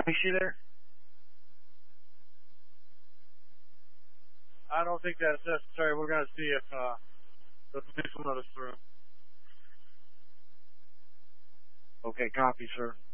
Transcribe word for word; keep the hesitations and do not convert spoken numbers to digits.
Is she there? I don't think that's necessary. We're going to see if uh, the police will let us through. Okay, copy, sir.